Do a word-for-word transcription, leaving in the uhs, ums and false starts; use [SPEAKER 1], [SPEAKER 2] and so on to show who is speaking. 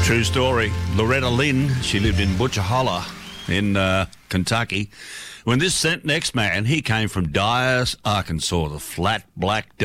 [SPEAKER 1] True story. Loretta Lynn, she lived in Butcher Holler in uh, Kentucky. When this next man, he came from Dyers, Arkansas, the flat black